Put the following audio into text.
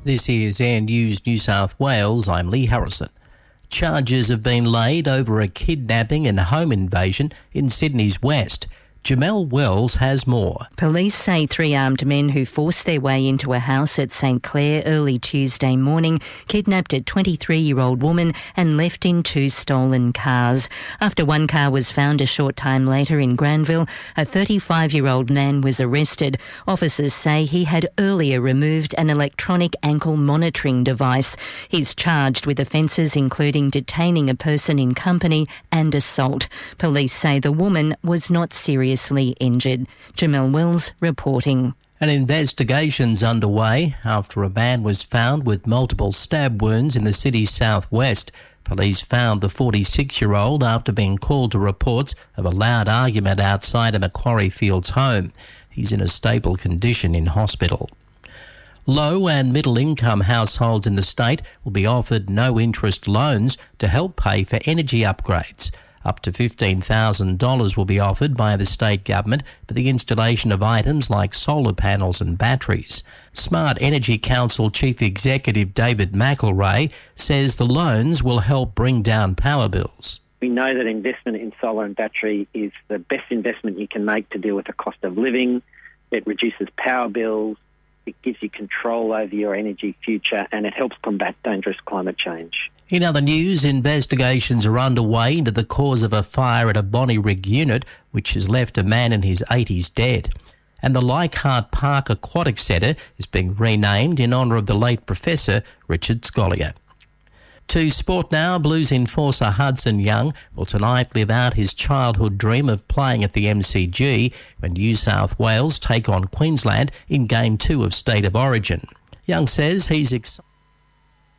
This is Air News New South Wales. I'm Lee Harrison. Charges have been laid over a kidnapping and home invasion in Sydney's west. Jamel Wells has more. Police say 3 armed men who forced their way into a house at St Clair early Tuesday morning kidnapped a 23-year-old woman and left in 2 stolen cars. After one car was found a short time later in Granville, a 35-year-old man was arrested. Officers say he had earlier removed an electronic ankle monitoring device. He's charged with offences including detaining a person in company and assault. Police say the woman was not seriously injured. Jamel Wells reporting. An investigation's underway after a man was found with multiple stab wounds in the city's southwest. Police found the 46-year-old after being called to reports of a loud argument outside a Macquarie Fields home. He's in a stable condition in hospital. Low and middle income households in the state will be offered no-interest loans to help pay for energy upgrades. Up to $15,000 will be offered by the state government for the installation of items like solar panels and batteries. Smart Energy Council Chief Executive David McElrea says the loans will help bring down power bills. We know that investment in solar and battery is the best investment you can make to deal with the cost of living. It reduces power bills, it gives you control over your energy future, and it helps combat dangerous climate change. In other news, investigations are underway into the cause of a fire at a Bonnyrigg unit, which has left a man in his 80s dead. And the Leichhardt Park Aquatic Centre is being renamed in honour of the late Professor Richard Scolyer. To sport now, Blues enforcer Hudson Young will tonight live out his childhood dream of playing at the MCG when New South Wales take on Queensland in Game 2 of State of Origin. Young says he's excited.